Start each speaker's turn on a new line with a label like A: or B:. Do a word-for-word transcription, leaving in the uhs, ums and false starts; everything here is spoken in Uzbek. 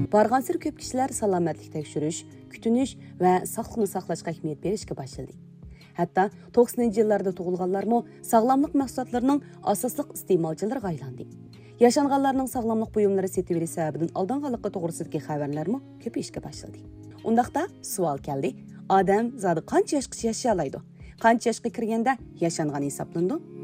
A: Barğansır ko'p kishilar salomatlik tekshirish, kutinish va sog'liqni saqlashga ahamiyat berishga boshladi. Hatto to'qsoninchi yillarda tug'ilganlarmo sog'lomlik mahsulotlarining asosli iste'molchilariga aylandi. Yaşanğanlarning sog'lomlik buyumlari setib olish sababidan aldanganlikka to'g'risidagi xabarlarmo ko'payishga boshladi. Undaqda savol keldi. Odam zodi qancha yoshgacha yashay oladi? Qancha yoshga kirganda yashangan hisoblanadi?